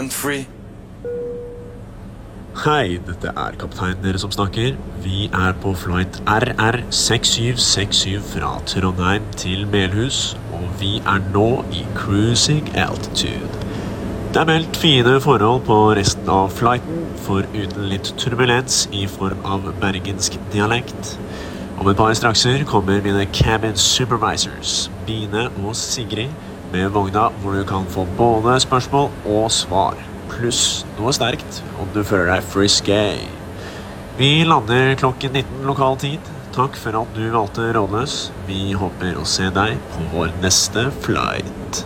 free. Hei, dette kapteinen dere som snakker. Vi på flight RR6767 fra Trondheim til Melhus, og vi nå i cruising altitude. Det meldt fine forhold på resten av flighten, foruten litt turbulens i form av bergensk dialekt. Om et par strakser kommer mine cabin supervisors, Bine og Sigrid, med vogna hvor du kan få både spørsmål og svar. Pluss noe sterkt om du føler deg frisky. Vi lander klokken 19 lokal tid. Takk for at du valgte Rådløs. Vi håper å se deg på vår neste flight.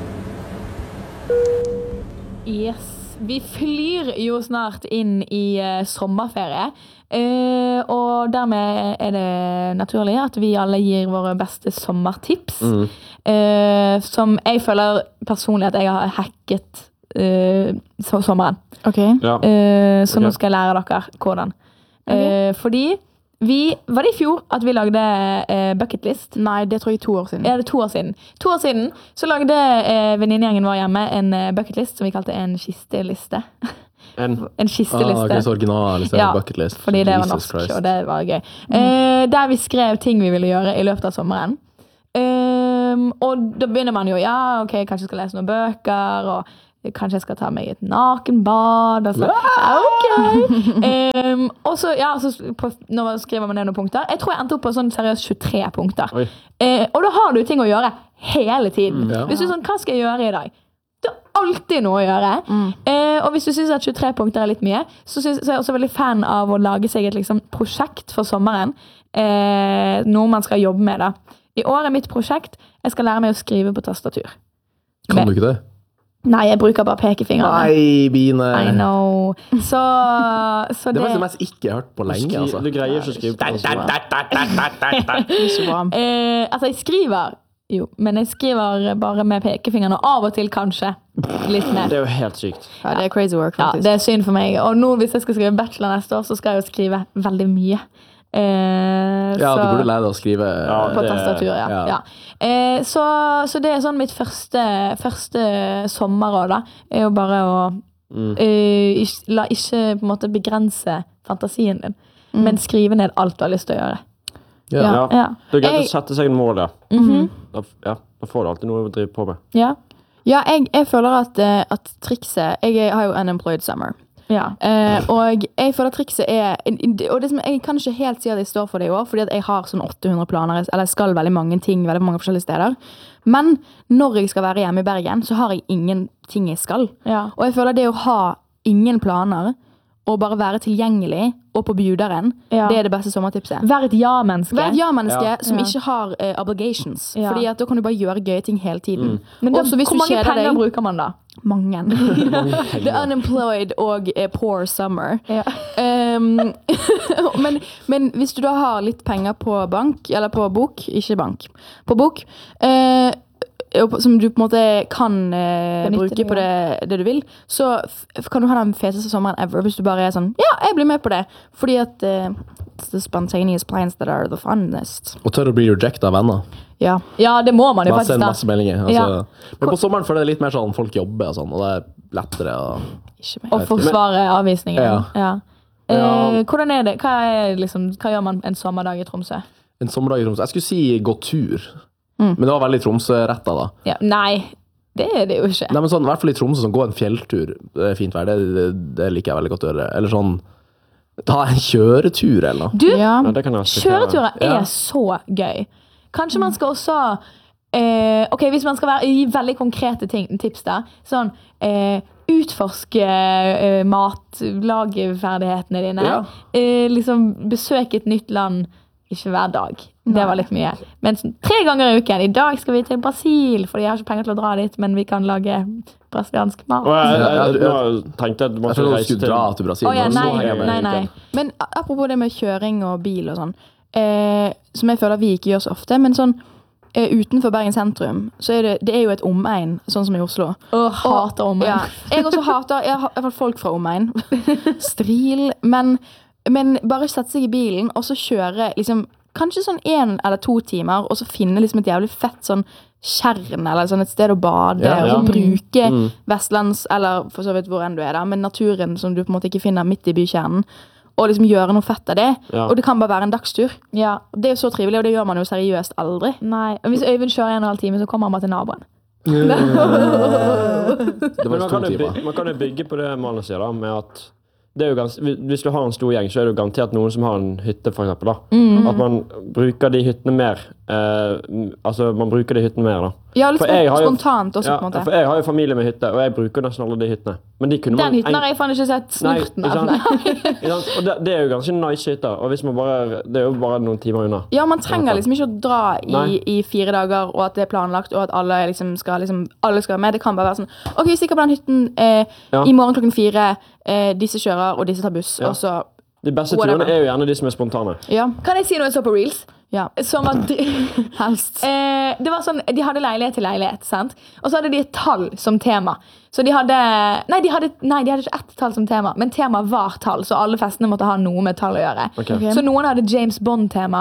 Yes, vi flyr jo snart inn i sommerferie. Og dermed det naturlig at vi alle gir våre beste sommertips. Som jeg føler personlig at jeg har hacket sommeren. Okay. Ja. Så nå skal jeg lære dere hvordan. Fordi var det i fjor at vi lagde bucketlist? Nei, det tror jeg 2 år siden. Ja, det 2 år siden. 2 år siden så lagde venninnegjengen vår hjemme en bucketlist som vi kalte en kisteliste. En kisteliste. Det så original, ja, bucketlist. Fordi det var norsk, og det var gøy. Der vi skrev ting vi ville gjøre i løpet av sommeren. Og da begynner man jo, ok, kanskje jeg skal lese noen bøker, og kanskje jeg skal ta meg et nakenbad, og så, og så, nå skriver man ned noen punkter. Jeg tror jeg endte opp på sånn seriøst 23 punkter. Og da har du ting å gjøre hele tiden. Hvis du sånn, hva skal jeg gjøre i dag? Det alltid noe å gjøre. Og hvis du synes at 23 punkter litt mye, så er jeg også veldig fan av å lage seg et liksom, prosjekt for sommeren. Noe man skal jobbe med da. I år mitt prosjekt, jeg skal lære meg å skrive på tastatur. Kan du ikke det? Nei, jeg bruker bare pekefingrene. Nei, Bine. I know. Så det var det mest ikke hørt på lenge, altså. Du greier ikke å skrive på altså, jeg skriver jo, men jeg skriver bare med pekefingrene, og av og til kanskje litt mer. Det jo helt sykt. Ja, det crazy work, faktisk. Ja, det synd for meg. Og nå, hvis jeg skal skrive bachelor neste år, så skal jeg jo skrive veldig mye. Du burde lære deg å skrive på tastatur, ja. Så det sånn mitt første sommerår da, jo bare å la ikke på en måte begrense fantasien din, men skrive ned alt du har lyst til å gjøre. Ja. Det greit å sette seg en mål, da får du alltid noe å drive på med. Ja, jeg føler at trikset, jeg har jo unemployed summer. Og jeg føler at trikset og det som jeg kan ikke helt si at jeg står for det i år, fordi at jeg har sånn 800 planer, eller jeg skal veldig mange ting, veldig mange forskjellige steder, men når jeg skal være hjemme i Bergen, så har jeg ingenting jeg skal, og jeg føler det å ha ingen planer og bare være tilgjengelig og på bjuderen, det det beste sommertipset. Vær et ja-menneske. Vær et ja-menneske som ikke har obligations, fordi at da kan du bare gjøre gøye ting hele tiden. Men hvor mange penger bruker man da? Mange. The unemployed og poor summer. Men hvis du da har litt penger på bank, eller på bok, ikke bank, på bok, som du på en måte kan bruke på det du vil, så kan du ha den feteste sommeren ever, hvis du bare sånn, jeg blir med på det, fordi at it's the spontaneous plans that are the funnest. Og tør å bli reject av venner. Ja, det må man jo faktisk da. Masse meldinger. Altså. Men på sommeren føler jeg det litt mer sånn folk jobber og sånn, og det lettere å forsvare avvisningen. Hvordan det? Hva gjør man en sommerdag i Tromsø? En sommerdag i Tromsø? Jeg skulle si gå tur. Men det var veldig Tromsø-rettet da. Nei, det det jo ikke. Nei, men sånn, i hvert fall i Tromsø, sånn, gå en fjelltur, det fint vær, det liker jeg veldig godt å gjøre. Eller sånn, ta en kjøretur eller noe. Du, kjøreturer så gøy. Kanskje man skal også, hvis man skal gi veldig konkrete tips da, sånn, utforske matlageferdighetene dine, liksom besøke et nytt land, ikke hver dag. Det var litt mye. Men 3 ganger i uken. I dag skal vi til Brasil, for jeg har ikke penger til å dra dit, men vi kan lage brasiliansk mat. Jeg tenkte at man skulle dra til Brasil. Nei. Men apropos det med kjøring og bil og sånn, som jeg føler vi ikke gjør så ofte, men sånn, utenfor Bergen sentrum, så det jo et omegn, sånn som i Oslo. Hater omegn. Jeg også hater, jeg har i hvert fall folk fra omegn. Stril, men bare sette seg i bilen, og så kjøre liksom, kanskje sånn 1 eller 2 timer, og så finne liksom et jævlig fett sånn tjern, eller sånn et sted å bade, og så bruke vestlands, eller for så vidt hvor enn du da, men naturen som du på en måte ikke finner midt i bykjernen, og liksom gjøre noe fett av det, og det kan bare være en dagstur. Ja. Det jo så trivelig, og det gjør man jo seriøst aldri. Nei, og hvis Øyvind kjører 1,5 time, så kommer han bare til naboen. Man kan jo bygge på det man sier da, med at det hvis du har en stor gjeng, så det jo garantert noen som har en hytte, for eksempel. Da. At man bruker de hyttene mer. Man bruker de hyttene mer, da. Ja, litt spontant også, på en måte. For jeg har jo familie med hytte, og jeg bruker nesten alle de hyttene. Men de kunne den hytten har jeg faen ikke sett snurten av. Og det jo ganske nice hytter, og hvis man det jo bare noen timer unna. Ja, man trenger liksom ikke å dra i 4 dager, og at det planlagt, og at alle skal være med. Det kan bare være sånn, ok, vi stikker på den hytten i morgen klokken 4, disse kjører, og disse tar buss, og så... De beste turene jo gjerne de som spontane. Ja. Kan jeg si noe så på Reels? Ja. Som at helst. Det var sånn, de hadde leilighet til leilighet, sant? Og så hadde de et tall som tema. Så de hadde de hadde ikke ett tall som tema, men tema var tall, så alle festene måtte ha noe med tall å gjøre. Okay. Så noen hadde James Bond-tema.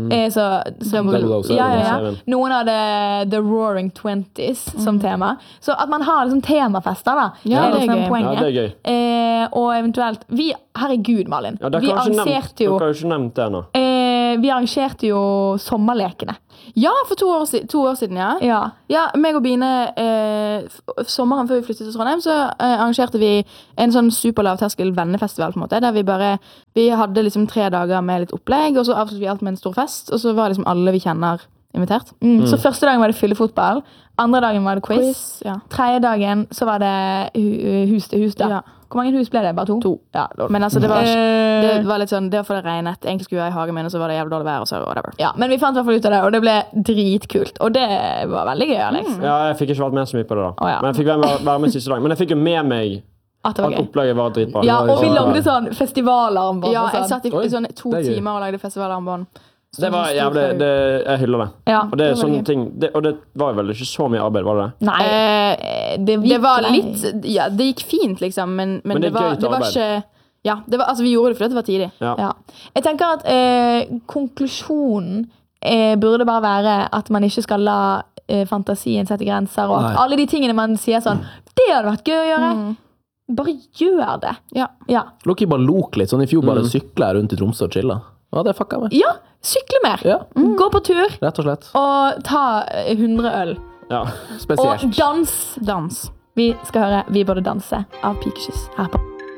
Noen hadde The Roaring Twenties som tema. Så at man har liksom temafester, da. Ja, det er gøy. Poenget. Ja, det er gøy. Og eventuelt herregud, Malin. Ja, dere har jo ikke nevnt det nå. Vi arrangerte jo sommerlekene. Ja, for 2 år siden, ja. Ja, meg og Bine, sommeren før vi flyttet til Trondheim, så arrangerte vi en sånn superlavterskel vennefestival, på en måte, der vi hadde liksom 3 dager med litt opplegg, og så avsluttet vi alt med en stor fest, og så var liksom alle vi kjenner invitert. Så første dagen var det fyllefotball, andre dagen var det quiz, tredje dagen så var det hus til hus da. Ja. Hvor mange hus ble det? Bare 2? Ja, men altså, det var litt sånn, det var for det regnet. Egentlig skulle jeg i hagen min, og så var det jævlig dårlig vær, og så whatever. Ja, men vi fant i hvert fall ut av det, og det ble dritkult. Og det var veldig gøy, Alex. Ja, jeg fikk ikke vært med så mye på det da. Men jeg fikk være med siste dag. Men jeg fikk jo med meg at opplegget var dritbra. Ja, og vi lagde sånn festivalarmbånd. Ja, jeg satt i sånn 2 timer og lagde festivalarmbånd. Det var jævlig, jeg hyller det. Ja, og det er sånne ting, og det var vel ikke så mye arbeid, var det? Nei, det var litt, ja, det gikk fint liksom, men det var ikke, ja, vi gjorde det fordi det var tidlig. Ja. Jeg tenker at konklusjonen burde bare være at man ikke skal la fantasien sette grenser, og at alle de tingene man sier sånn, det hadde vært gøy å gjøre. Bare gjør det. Ja. Lukk i bare lok litt, sånn i fjor bare sykler jeg rundt i Tromsø og chiller. Ja, det fucka med. Ja, sykle mer. Ja. Gå på tur. Rett og slett. Og ta 100 øl. Ja, spesielt. Og dans. Vi skal høre Vi burde danse av Pikekyss her på